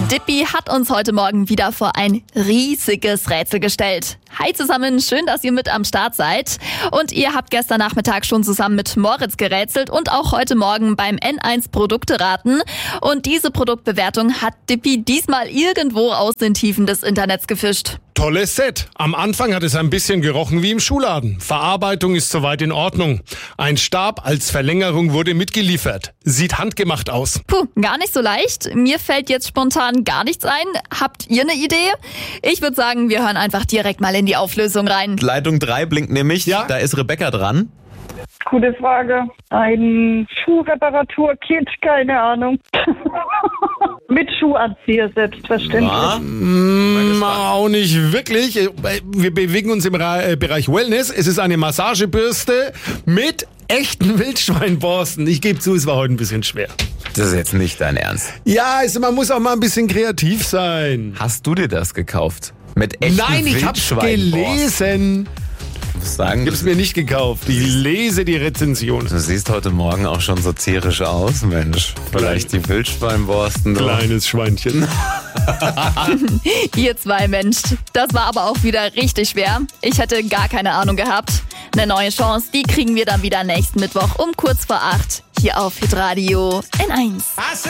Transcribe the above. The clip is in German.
Dippy hat uns heute Morgen wieder vor ein riesiges Rätsel gestellt. Hi zusammen, schön, dass ihr mit am Start seid. Und ihr habt gestern Nachmittag schon zusammen mit Moritz gerätselt und auch heute Morgen beim N1 Produkte raten. Und diese Produktbewertung hat Dippy diesmal irgendwo aus den Tiefen des Internets gefischt. Tolles Set. Am Anfang hat es ein bisschen gerochen wie im Schuhladen. Verarbeitung ist soweit in Ordnung. Ein Stab als Verlängerung wurde mitgeliefert. Sieht handgemacht aus. Puh, gar nicht so leicht. Mir fällt jetzt spontan gar nichts ein. Habt ihr eine Idee? Ich würde sagen, wir hören einfach direkt mal in die Auflösung rein. Leitung 3 blinkt nämlich. Ja. Da ist Rebecca dran. Gute Frage. Ein Schuhreparatur-Kit, keine Ahnung. Mit Schuhanzieher selbstverständlich. Ja. Auch nicht wirklich. Wir bewegen uns im Bereich Wellness. Es ist eine Massagebürste mit echten Wildschweinborsten. Ich gebe zu, es war heute ein bisschen schwer. Das ist jetzt nicht dein Ernst. Ja, man muss auch mal ein bisschen kreativ sein. Hast du dir das gekauft? Mit echten Nein, ich hab's Wildschweinborsten? gelesen. Ich muss sagen, Ich hab's mir nicht gekauft. Ich lese die Rezension. du siehst heute Morgen auch schon so tierisch aus, Mensch. Vielleicht die Wildschweinborsten. du. Kleines Schweinchen. Ihr zwei Mensch. Das war aber auch wieder richtig schwer. Ich hätte gar keine Ahnung gehabt. Eine neue Chance, die kriegen wir dann wieder nächsten Mittwoch um kurz vor 8 hier auf Hitradio N1.